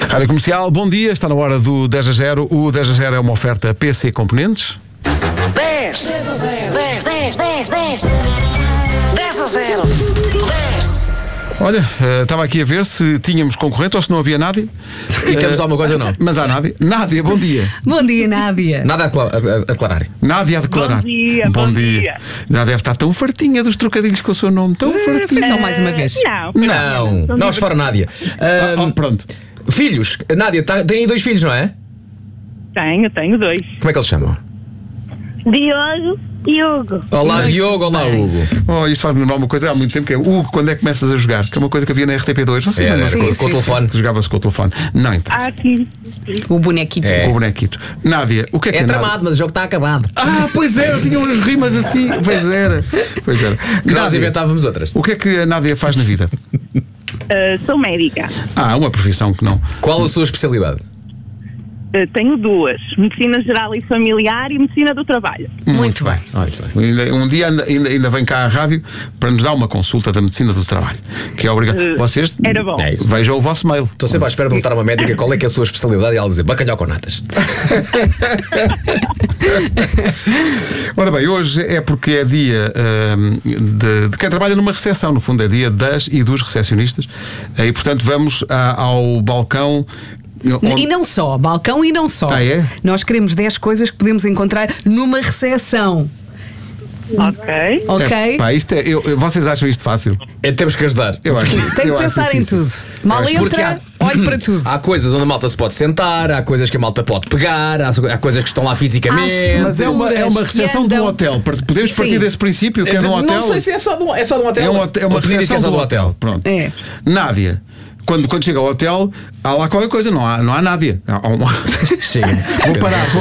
Rádio Comercial, bom dia, está na hora do 10 a 0. O 10 a 0 é uma oferta PC Componentes. 10 a 0. 10 a 0. 10. Olha, estava aqui a ver se tínhamos concorrente ou se não havia Nádia. E temos alguma coisa ou não? Mas há Nádia. Nádia, bom dia. Bom dia, Nádia. Nada a declarar. Nádia a declarar. Bom dia. Já deve estar tão fartinha dos trocadilhos com o seu nome. Tão fartinha. Foi só mais uma vez. Não, nós fora Nádia. Pronto. Filhos, Nádia, tem aí 2 filhos, não é? Tenho 2. Como é que eles chamam? Diogo e Hugo. Olá Diogo, olá Hugo. Oh, isto faz-me lembrar uma coisa há muito tempo, que é Hugo, quando é que começas a jogar? Que é uma coisa que havia na RTP2. Vocês Era, lembram? com o telefone. Jogava-se com o telefone. Não interessa. Sim. O bonequito. Com o bonequito. Nádia, o que é que é Nádia? tramado, mas o jogo está acabado. Pois era, tinha umas rimas assim. Pois era. Que nós Nádia, inventávamos outras. o que é que a Nádia faz na vida? Sou médica. Uma profissão que não. Qual a sua especialidade? Tenho 2. Medicina geral e familiar e medicina do trabalho. Muito bem. Um dia ainda vem cá à rádio para nos dar uma consulta da medicina do trabalho. Que é obrigado. Vocês Era bom. Vejam o vosso mail. Estou sempre à espera de perguntar a uma médica qual é que é a sua especialidade e ela dizer bacalhau com natas. Ora bem, hoje é porque é dia de quem trabalha numa recepção. No fundo é dia das e dos recepcionistas. E portanto vamos ao balcão. E não só, balcão e não só. É? Nós queremos 10 coisas que podemos encontrar numa recepção. Ok. Ok? Vocês acham isto fácil? Temos que ajudar. Eu acho. Tem que eu acho pensar em difícil. tudo. Mal Porque entra, olhe para tudo. Há coisas onde a malta se pode sentar, há coisas que a malta pode pegar, há coisas que estão lá fisicamente. Mas é uma recepção de um hotel. Podemos partir desse princípio que é de um hotel? Não sei se é só de um hotel. É uma recepção do hotel. Pronto. É. Nádia. Quando chega ao hotel, há lá qualquer coisa, não há Nádia. Sim. Vou parar.